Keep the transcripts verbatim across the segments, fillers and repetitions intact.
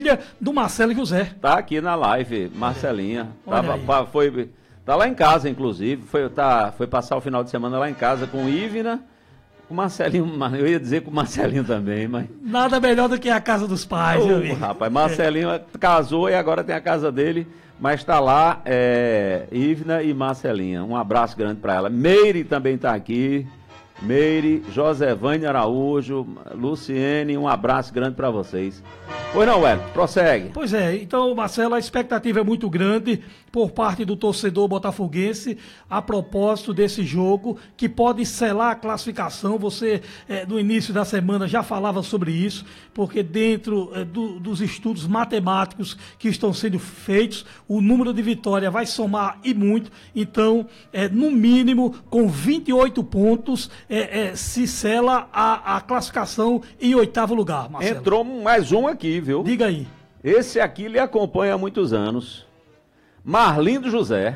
do Marcelo José. Tá aqui na live, Marcelinha. Olha Tava, aí. pa- foi, tá lá em casa, inclusive. Foi, tá, foi passar o final de semana lá em casa com Ivna, com Marcelinho. Eu ia dizer com o Marcelinho também, mas. Nada melhor do que a casa dos pais, meu Ô, amigo. rapaz, Marcelinho casou e agora tem a casa dele. Mas tá lá, é, Ivna e Marcelinha. Um abraço grande para ela. Meire também tá aqui. Meire, Josevane Araújo, Luciene, um abraço grande para vocês. Pois não, Hélio, prossegue. Pois é, então, Marcelo, a expectativa é muito grande por parte do torcedor botafoguense a propósito desse jogo, que pode selar a classificação. Você, eh, no início da semana, já falava sobre isso, porque dentro eh, do- dos estudos matemáticos que estão sendo feitos, o número de vitória vai somar e muito. Então, eh, no mínimo, com vinte e oito pontos, eh, eh, se sela a, a classificação em oitavo lugar, Marcelo. Entrou mais um aqui, viu? Diga aí. Esse aqui lhe acompanha há muitos anos. Marlindo José.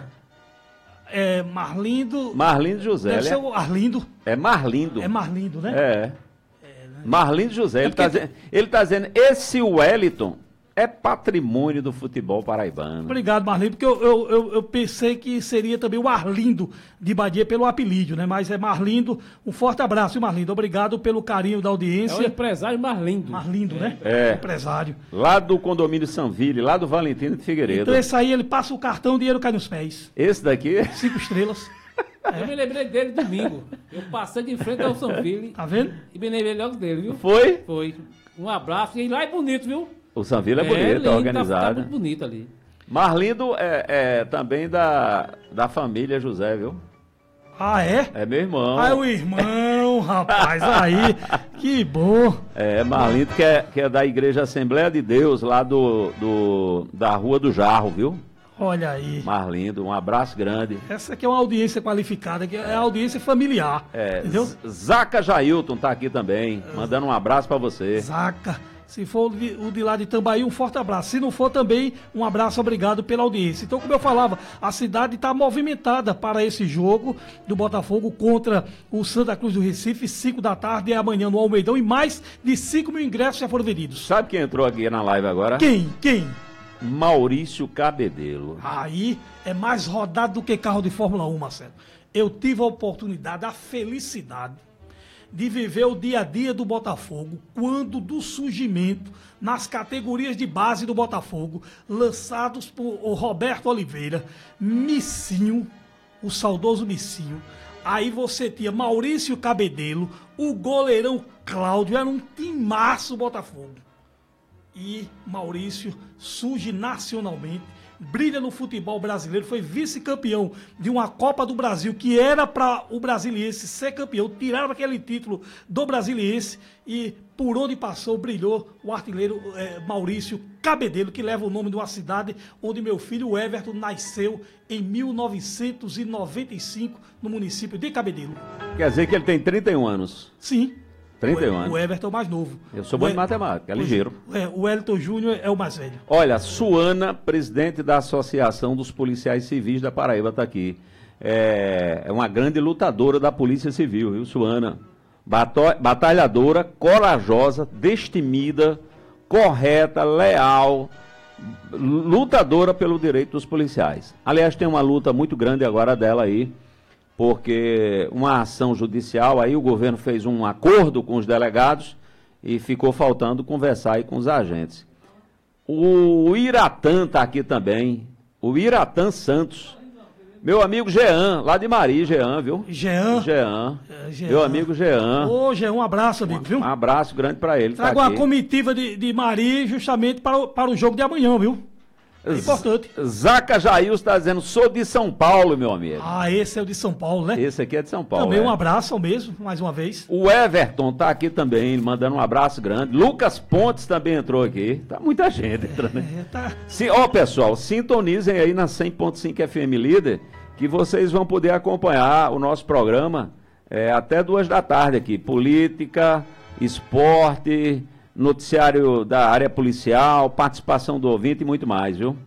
É Marlindo. Marlindo José. Deve ele ser é, o Arlindo. é Marlindo. É Marlindo, né? É. Marlindo José. Ele está porque- dizendo, ele tá dizendo, esse Wellington é patrimônio do futebol paraibano. Obrigado, Marlindo, porque eu, eu, eu, eu pensei que seria também o Arlindo de Badia pelo apelido, né? Mas é Marlindo. Um forte abraço, Marlindo. Obrigado pelo carinho da É o audiência. empresário mais lindo. Marlindo, né? É. Empresário. Lá do condomínio Sanville, lá do Valentino de Figueiredo. Então esse aí, ele passa o cartão, o dinheiro cai nos pés. Esse daqui, Cinco estrelas. Eu me lembrei dele domingo. Eu passei de frente ao São Filho Tá vendo? e me lembrei logo dele, viu? foi? Foi. Um abraço. E lá é bonito, viu? O Sanville é bonito, é, lindo, tá- Tá organizado. muito bonito ali. Marlindo é, é também da, da família José, viu? Ah, é? É meu irmão. Ah, é o irmão, rapaz. Aí, que bom. É, Marlindo que é, que é da Igreja Assembleia de Deus, lá do, do, da Rua do Jarro, viu? Olha aí. Marlindo, um abraço grande. Essa aqui é uma audiência qualificada, que é a audiência familiar. É, Entendeu? Z- Zaca Jailton tá aqui também, mandando um abraço pra você. Zaca. Se for o de, o de lá de Tambaí, um forte abraço. Se não for também, um abraço, obrigado pela audiência. Então, como eu falava, a cidade está movimentada para esse jogo do Botafogo contra o Santa Cruz do Recife, cinco da tarde, é amanhã no Almeidão, e mais de cinco mil ingressos já foram vendidos. Sabe quem entrou aqui na live agora? Quem? Quem? Maurício Cabedelo. Aí é mais rodado do que carro de Fórmula um, Marcelo. Eu tive a oportunidade, a felicidade de viver o dia a dia do Botafogo, quando do surgimento nas categorias de base do Botafogo, lançados por o Roberto Oliveira, Missinho, o saudoso Missinho. Aí você tinha Maurício Cabedelo, o goleirão Cláudio, era um timaço Botafogo. E Maurício surge nacionalmente, brilha no futebol brasileiro, foi vice-campeão de uma Copa do Brasil que era para o Brasiliense ser campeão, tiraram aquele título do Brasiliense e por onde passou brilhou o artilheiro eh, Maurício Cabedelo, que leva o nome de uma cidade onde meu filho Everton nasceu em mil novecentos e noventa e cinco no município de Cabedelo. Quer dizer que ele tem trinta e um anos. Sim. trinta e um o, anos. o Everton é o mais novo. Eu sou bom O de E- matemática, é ligeiro. É, o Wellington Júnior é o mais velho. Olha, Suana, presidente da Associação dos Policiais Civis da Paraíba, está aqui. É, é uma grande lutadora da Polícia Civil, viu, Suana? Bato- batalhadora, corajosa, destemida, correta, leal, lutadora pelo direito dos policiais. Aliás, tem uma luta muito grande agora dela aí, porque uma ação judicial, aí o governo fez um acordo com os delegados e ficou faltando conversar aí com os agentes. O Iratã está aqui também, o Iratã Santos, meu amigo Jean, lá de Mari, Jean, viu? Jean. Jean, É, Jean. meu amigo Jean, Ô, Jean, um abraço, amigo, viu? um abraço grande para ele. Trago tá uma aqui. comitiva de, de Mari justamente para o, para o jogo de amanhã, viu? É importante. Zaca Jailson está dizendo, sou de São Paulo, meu amigo. Ah, esse é o de São Paulo, né? Esse aqui é de São Paulo. Também é. um abraço ao mesmo, mais uma vez. O Everton tá aqui também, mandando um abraço grande. Lucas Pontes também entrou aqui. Tá muita gente entrando. É, tá. Sim, ó, pessoal, sintonizem aí na cem ponto cinco F M Líder, que vocês vão poder acompanhar o nosso programa é, até duas da tarde aqui. Política, esporte, noticiário da área policial, participação do ouvinte e muito mais, viu?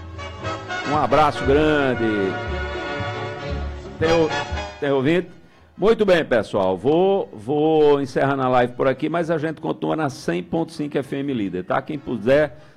Um abraço grande. Tem, o- tem ouvinte? Muito bem, pessoal. Vou, vou encerrando a live por aqui, mas a gente continua na cem ponto cinco F M Líder, tá? Quem puder